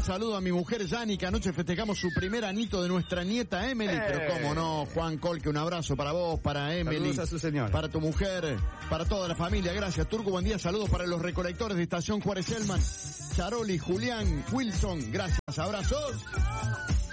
saludo a mi mujer Yani, que anoche festejamos su primer anito de nuestra nieta Emily. Pero cómo no, Juan Colque, un abrazo para vos, para Emily. Saludos a su señora. Para tu mujer, para toda la familia. Gracias, Turco, buen día. Saludos para los recolectores de Estación Juárez Elman, Charoli, Julián, Wilson. Gracias, abrazos.